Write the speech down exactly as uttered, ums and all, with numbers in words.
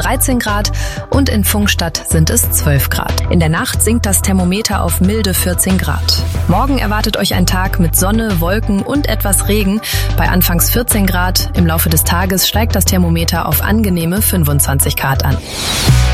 dreizehn Grad und in Pfungstadt sind es zwölf Grad. In der Nacht sinkt das Thermometer auf milde vierzehn Grad. Morgen erwartet euch ein Tag mit Sonne, Wolken und etwas Regen bei anfangs vierzehn Grad. Im Laufe des Tages steigt das Thermometer auf angenehme fünfundzwanzig Grad an.